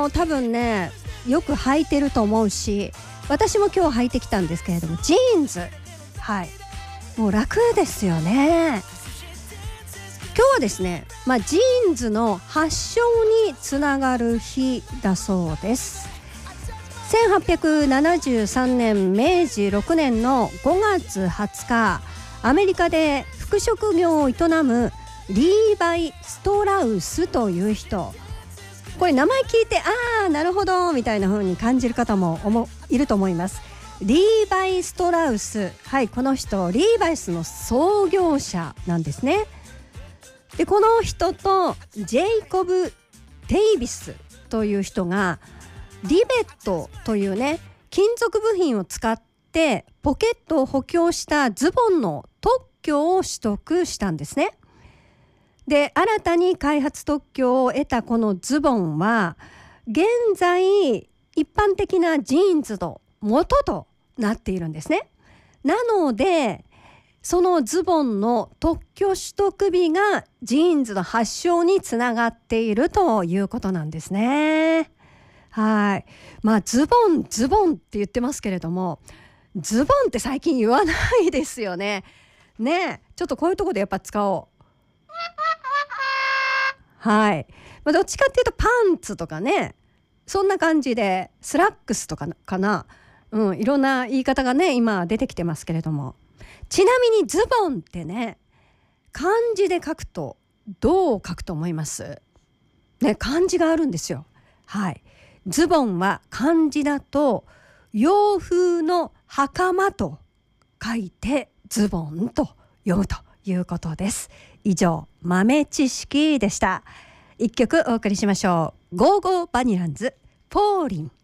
多分ねよく履いてると思うし、私も今日履いてきたんですけれども、ジーンズ、はい、もう楽ですよね。今日はですね、ジーンズの発祥につながる日だそうです。1873年明治6年の5月20日、アメリカで服飾業を営むリーバイ・ストラウスという人、これ名前聞いてなるほどみたいな風に感じる方もいると思います。リーバイ・ストラウス、はい、この人リーバイスの創業者なんですね。でこの人とジェイコブ・デイビスという人がリベットというね金属部品を使ってポケットを補強したズボンの特許を取得したんですね。で新たに開発特許を得たこのズボンは現在一般的なジーンズの元となっているんですね。なのでそのズボンの特許取得日がジーンズの発祥につながっているということなんですね。はい、ズボンって言ってますけれども、ズボンって最近言わないですよね。ね、ちょっとこういうところでやっぱ使おう。はい、どっちかっていうとパンツとかね、そんな感じでスラックスとかかな、いろんな言い方がね今出てきてますけれども、ちなみにズボンってね漢字で書くとどう書くと思いますね？漢字があるんですよ。はい、ズボンは漢字だと洋風の袴と書いてズボンと読むということです。以上、豆知識でした。一曲お送りしましょう。ゴーゴーバニランズ、ポーリン。